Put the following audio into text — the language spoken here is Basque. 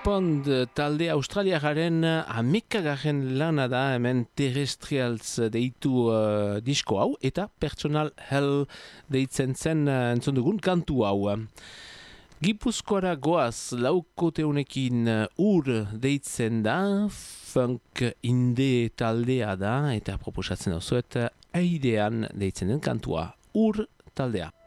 Pond talde australiararen amekagaren lana da hemen Terrestrials deitu disko hau eta Personal Hell deitzen zen entzun dugun kantu hau. Gipuzkoara goaz laukoteunekin ur deitzen da, funk inde taldea da eta proposatzen dozuet aidean deitzen den kantua ur taldea.